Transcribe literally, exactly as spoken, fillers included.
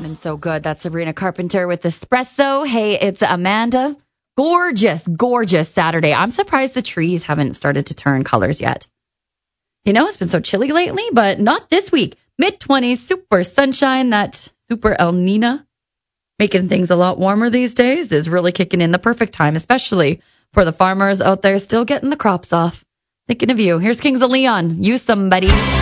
sounding so good. That's Sabrina Carpenter with Espresso. Hey, it's Amanda. Gorgeous, gorgeous Saturday. I'm surprised the trees haven't started to turn colors yet. You know, it's been so chilly lately, but not this week. mid twenties, super sunshine, that super El Nina, making things a lot warmer these days, is really kicking in the perfect time, especially for the farmers out there still getting the crops off. Thinking of you. Here's Kings of Leon. You somebody.